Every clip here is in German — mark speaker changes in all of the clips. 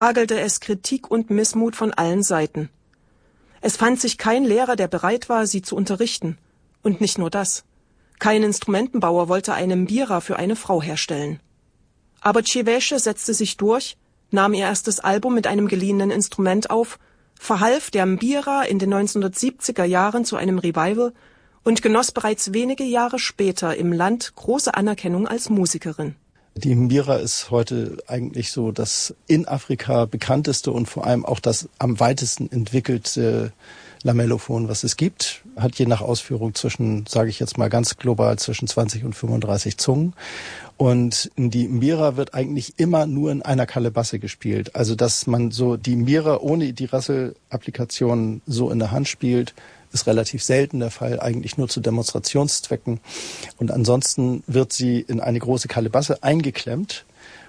Speaker 1: hagelte es Kritik und Missmut von allen Seiten. Es fand sich kein Lehrer, der bereit war, sie zu unterrichten. Und nicht nur das. Kein Instrumentenbauer wollte eine Mbira für eine Frau herstellen. Aber Chiewesche setzte sich durch, nahm ihr erstes Album mit einem geliehenen Instrument auf, verhalf der Mbira in den 1970er Jahren zu einem Revival und genoss bereits wenige Jahre später im Land große Anerkennung als Musikerin.
Speaker 2: Die Mbira ist heute eigentlich so das in Afrika bekannteste und vor allem auch das am weitesten entwickelte Lamellophon, was es gibt. Hat je nach Ausführung sage ich jetzt mal ganz global, zwischen 20 und 35 Zungen. Und die Mbira wird eigentlich immer nur in einer Kalebasse gespielt. Also dass man so die Mbira ohne die Rassel-Applikation so in der Hand spielt, ist relativ selten der Fall, eigentlich nur zu Demonstrationszwecken. Und ansonsten wird sie in eine große Kalebasse eingeklemmt,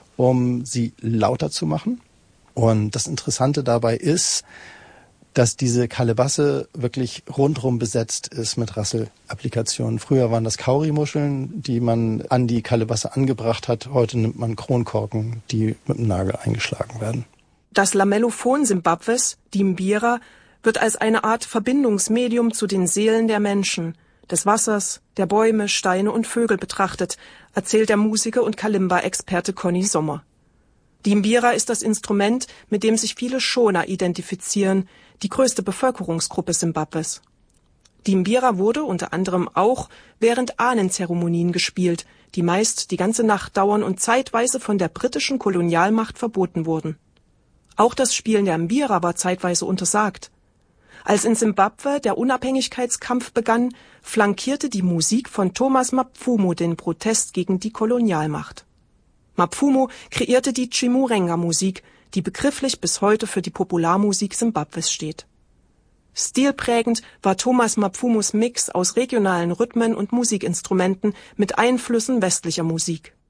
Speaker 2: um sie lauter zu machen. Und das Interessante dabei ist, dass diese Kalebasse wirklich rundrum besetzt ist mit Rassel-Applikationen. Früher waren das Kaurimuscheln, die man an die Kalebasse angebracht hat. Heute nimmt man Kronkorken, die mit dem Nagel eingeschlagen werden.
Speaker 1: Das Lamellophon Simbabwes, die Mbira, wird als eine Art Verbindungsmedium zu den Seelen der Menschen, des Wassers, der Bäume, Steine und Vögel betrachtet, erzählt der Musiker und Kalimba-Experte Conny Sommer. Die Mbira ist das Instrument, mit dem sich viele Shona identifizieren, die größte Bevölkerungsgruppe Simbabwes. Die Mbira wurde unter anderem auch während Ahnenzeremonien gespielt, die meist die ganze Nacht dauern und zeitweise von der britischen Kolonialmacht verboten wurden. Auch das Spielen der Mbira war zeitweise untersagt. Als in Simbabwe der Unabhängigkeitskampf begann, flankierte die Musik von Thomas Mapfumo den Protest gegen die Kolonialmacht. Mapfumo kreierte die Chimurenga-Musik, die begrifflich bis heute für die Popularmusik Simbabwes steht. Stilprägend war Thomas Mapfumos Mix aus regionalen Rhythmen und Musikinstrumenten mit Einflüssen westlicher Musik.